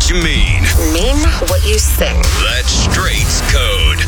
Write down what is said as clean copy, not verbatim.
what you mean. Mean what you sing. That's Straight's Code.